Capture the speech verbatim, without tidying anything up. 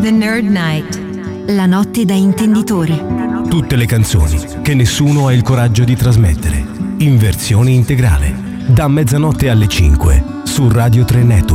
The Nerd Night. La notte da intenditori. Tutte le canzoni che nessuno ha il coraggio di trasmettere. In versione integrale. Da mezzanotte alle cinque su Radio tre Network.